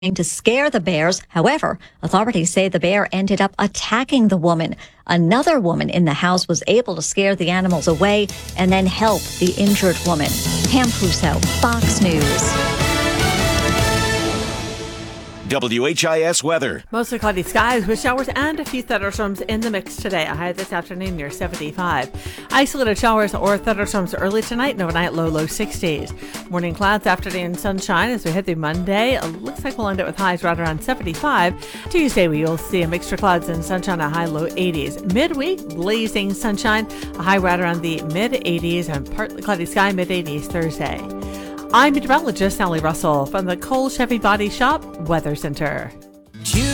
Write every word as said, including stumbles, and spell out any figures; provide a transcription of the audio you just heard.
to scare the bears. However, authorities say the bear ended up attacking the woman. Another woman in the house was able to scare the animals away and then help the injured woman. Pam Puso, Fox News. W H I S weather. Mostly cloudy skies with showers and a few thunderstorms in the mix today. A high this afternoon near seventy-five. Isolated showers or thunderstorms early tonight and overnight low, low sixties. Morning clouds, afternoon sunshine as we head through Monday. It looks like we'll end up with highs right around seventy-five. Tuesday we will see a mixture of clouds and sunshine, a high low eighties. Midweek, blazing sunshine, a high right around the mid eighties and partly cloudy sky, mid eighties Thursday. I'm meteorologist Sally Russell from the Cole Chevy Body Shop Weather Center.